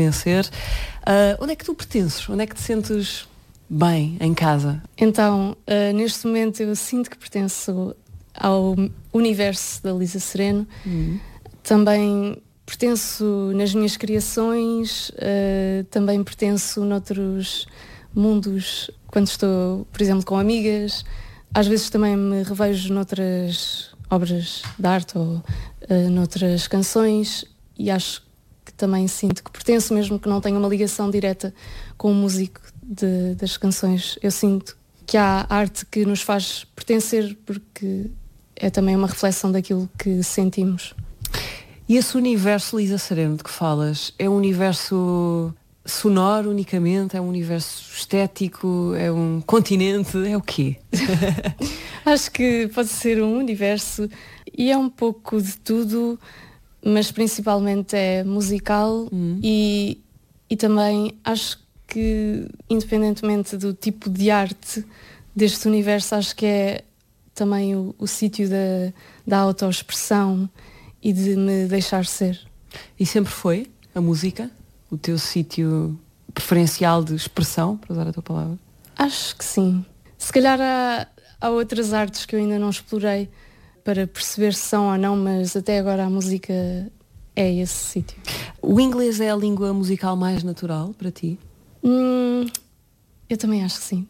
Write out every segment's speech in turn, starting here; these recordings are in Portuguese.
pertencer. Onde é que tu pertences? Onde é que te sentes bem em casa? Então, neste momento eu sinto que pertenço ao universo da Lisa Sereno. Também pertenço nas minhas criações, também pertenço noutros mundos, quando estou, por exemplo, com amigas. Às vezes também me revejo noutras obras de arte ou noutras canções, e acho que também sinto que pertenço, mesmo que não tenha uma ligação direta com o músico das canções. Eu sinto que há arte que nos faz pertencer, porque é também uma reflexão daquilo que sentimos. E esse universo, Lisa Sereno, de que falas, é um universo sonoro unicamente? É um universo estético? É um continente? É o quê? Acho que pode ser um universo e é um pouco de tudo, mas principalmente é musical e também acho que, independentemente do tipo de arte deste universo, acho que é também o sítio da autoexpressão e de me deixar ser. E sempre foi a música o teu sítio preferencial de expressão, para usar a tua palavra? Acho que sim. Se calhar há outras artes que eu ainda não explorei para perceber se são ou não, mas até agora a música é esse sítio. O inglês é a língua musical mais natural para ti? Eu também acho que sim.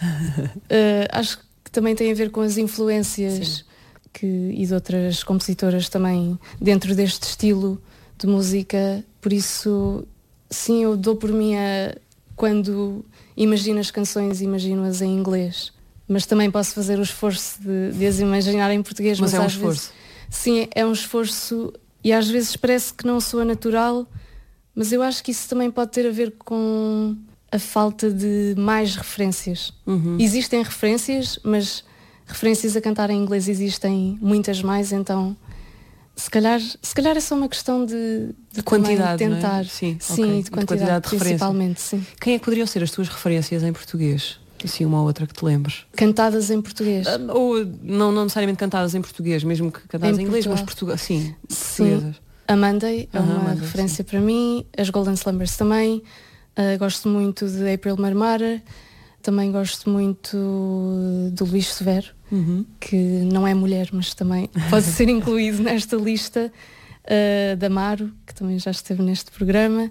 Acho que também tem a ver com as influências e de outras compositoras também dentro deste estilo de música. Por isso, sim, eu dou por mim quando imagino as canções, imagino-as em inglês. Mas também posso fazer o esforço de as imaginar em português. Mas é um às esforço. Vezes, sim, é um esforço e às vezes parece que não soa natural, mas eu acho que isso também pode ter a ver com a falta de mais referências. Existem referências, mas referências a cantar em inglês existem muitas mais, então se calhar é só uma questão de quantidade, tentar. não é? Sim, okay. de quantidade principalmente, sim. Quem é que poderiam ser as tuas referências em português? Assim, uma ou outra que te lembres? Cantadas em português. Ou não necessariamente cantadas em português, mesmo que cantadas em inglês, mas sim, portuguesas. A Monday é uma Monday, referência para mim, as Golden Slumbers também. Gosto muito de April Marmara, também gosto muito do Luís Severo, que não é mulher, mas também pode ser incluído nesta lista, da Amaro, que também já esteve neste programa,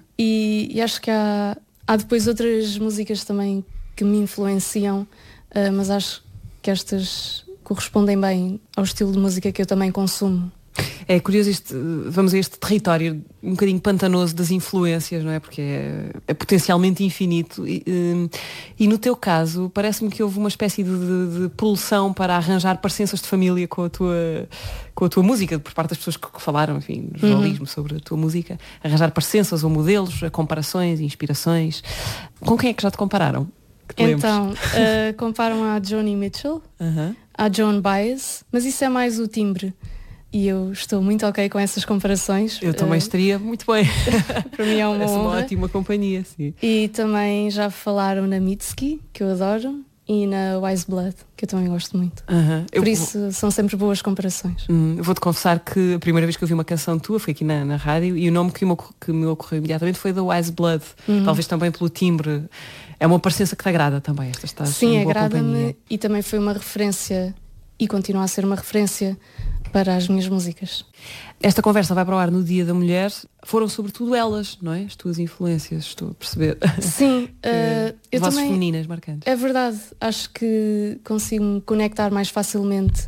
e acho que há depois outras músicas também que me influenciam, mas acho que estas correspondem bem ao estilo de música que eu também consumo. É curioso vamos a este território um bocadinho pantanoso das influências, não é? Porque é potencialmente infinito e no teu caso parece-me que houve uma espécie de pulsão para arranjar parecenças de família com a tua música, por parte das pessoas que falaram, enfim, no jornalismo sobre a tua música, arranjar parecenças ou modelos, comparações, inspirações. Com quem é que já te compararam? Então, comparam a Joni Mitchell, a Joan Baez, mas isso é mais o timbre. E eu estou muito ok com essas comparações. Eu também estaria muito bem. Para mim é uma honra. Uma ótima companhia, sim. E também já falaram na Mitski, que eu adoro, e na Wise Blood, que eu também gosto muito. Por isso são sempre boas comparações. Vou-te confessar que a primeira vez que eu vi uma canção tua foi aqui na rádio e o nome que me ocorreu imediatamente foi da Wise Blood. Talvez também pelo timbre. É uma parecença que te agrada também. Sim, agrada-me e também foi uma referência e continua a ser uma referência para as minhas músicas. Esta conversa vai para o ar no Dia da Mulher. Foram sobretudo elas, não é? As tuas influências, estou a perceber. Sim, eu vozes também, femininas marcantes. É verdade, acho que consigo me conectar mais facilmente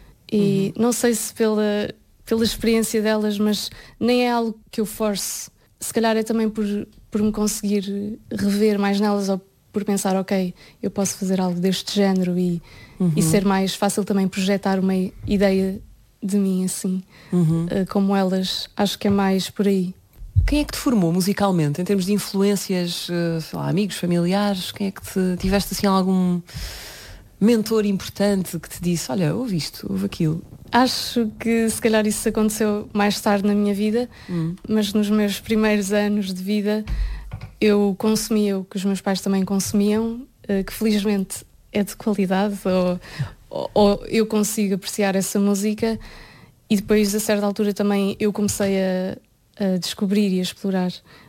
e não sei se pela experiência delas, mas nem é algo que eu force. Se calhar é também por me conseguir rever mais nelas ou por pensar, ok, eu posso fazer algo deste género e ser mais fácil também projetar uma ideia de mim assim, como elas. Acho que é mais por aí. Quem é que te formou musicalmente, em termos de influências, sei lá, amigos, familiares? Quem é que tiveste assim algum mentor importante que te disse, olha, ouve isto, ouve aquilo? Acho que se calhar isso aconteceu mais tarde na minha vida, mas nos meus primeiros anos de vida eu consumia o que os meus pais também consumiam, que felizmente é de qualidade, ou eu consigo apreciar essa música, e depois a certa altura também eu comecei a descobrir e a explorar